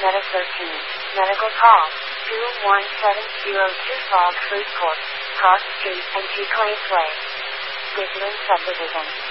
Meta 13. Medical call. 21702 Fog Food Court, Cross Street and Two Clays Way. Bridgeland Subdivision.